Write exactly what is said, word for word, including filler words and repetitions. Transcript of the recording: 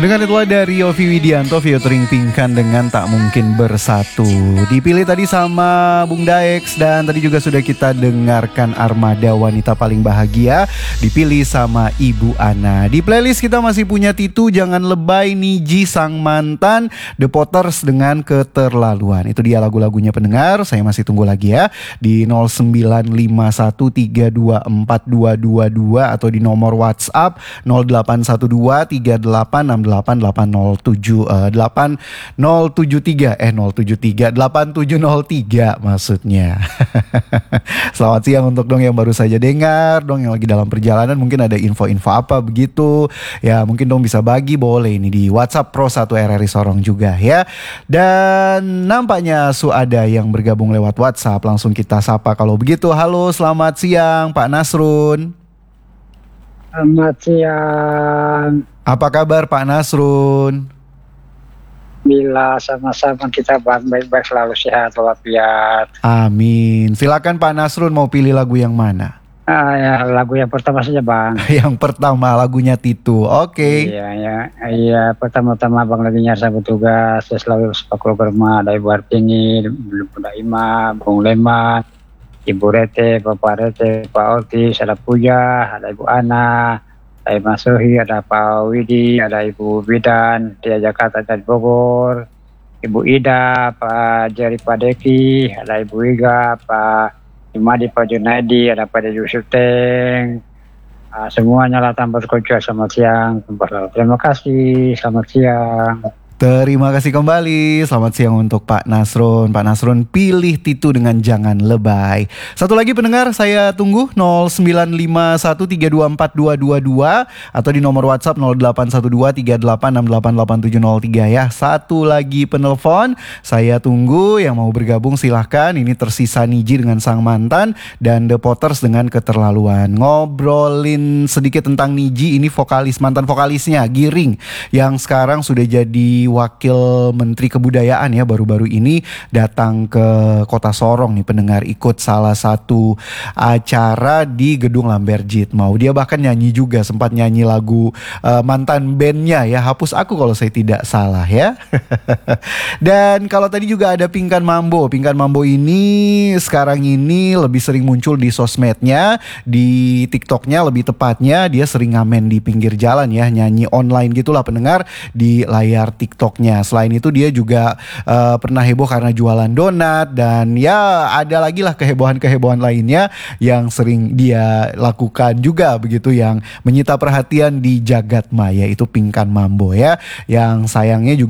Mendengar itulah dari Yovie Widianto featuring Pinkan dengan Tak Mungkin Bersatu. Dipilih tadi sama Bung Daex, dan tadi juga sudah kita dengarkan Armada Wanita Paling Bahagia dipilih sama Ibu Ana. Di playlist kita masih punya Titu, Jangan Lebay, Niji, Sang Mantan, The Potters dengan Keterlaluan. Itu dia lagu-lagunya pendengar. Saya masih tunggu lagi ya di nol sembilan lima satu tiga dua empat dua dua dua atau di nomor WhatsApp nol delapan satu dua tiga delapan enam delapan delapan nol tujuh eh, delapan nol tujuh tiga eh nol tujuh tiga delapan tujuh nol tiga maksudnya. Selamat siang untuk dong yang baru saja dengar, dong yang lagi dalam perjalanan mungkin ada info-info apa begitu ya, mungkin dong bisa bagi boleh ini di WhatsApp Pro satu R R I Sorong juga ya. Dan nampaknya suada yang bergabung lewat WhatsApp, langsung kita sapa kalau begitu. Halo, selamat siang Pak Nasrun. Selamat siang. Apa kabar Pak Nasrun? Bila sama-sama kita baik-baik, selalu sehat walafiat. Amin. Silakan Pak Nasrun, mau pilih lagu yang mana? Ah, ya, lagu yang pertama saja Bang. Yang pertama lagunya Titu. Oke. Okay. Iya, ya, iya. Pertama-tama Bang lagi nyasa bertugas. Saya selalu sepak berma. Ada Ibu Artini, Ibu Daima, Bung Lema, Ibu Rete, Bapak Rete, Pak Otis, ada Puja, ada Ibu Ana, ada Mas Sohi, ada Pak Widi, ada Ibu Bidan, di Jakarta dan Bogor, Ibu Ida, Pak Jari Pak Deki, ada Ibu Iga, Pak Imadi, Pak Junaidi, ada Pak Yusuf Teng. Uh, semuanya lah tanpa berkunjung. Selamat siang. Terima kasih. Selamat siang. Terima kasih kembali. Selamat siang untuk Pak Nasrun. Pak Nasrun pilih Titu dengan Jangan Lebay. Satu lagi pendengar saya tunggu nol sembilan lima satu tiga dua empat dua dua dua atau di nomor WhatsApp nol delapan satu dua tiga delapan enam delapan delapan tujuh nol tiga ya. Satu lagi penelpon saya tunggu, yang mau bergabung silahkan. Ini tersisa Niji dengan Sang Mantan dan The Potters dengan Keterlaluan. Ngobrolin sedikit tentang Niji, ini vokalis, mantan vokalisnya Giring yang sekarang sudah jadi Wakil Menteri Kebudayaan ya, baru-baru ini datang ke Kota Sorong nih pendengar, ikut salah satu acara di Gedung Lamberjit. Mau dia bahkan nyanyi juga, sempat nyanyi lagu uh, mantan bandnya ya, Hapus Aku kalau saya tidak salah ya. Dan kalau tadi juga ada Pinkan Mambo. Pinkan Mambo ini sekarang ini lebih sering muncul di sosmednya, di TikToknya lebih tepatnya. Dia sering ngamen di pinggir jalan ya, nyanyi online gitulah pendengar di layar TikTok. TikToknya. Selain itu dia juga uh, pernah heboh karena jualan donat, dan ya ada lagi lah kehebohan-kehebohan lainnya yang sering dia lakukan juga begitu, yang menyita perhatian di jagat maya. Itu Pinkan Mambo ya, yang sayangnya juga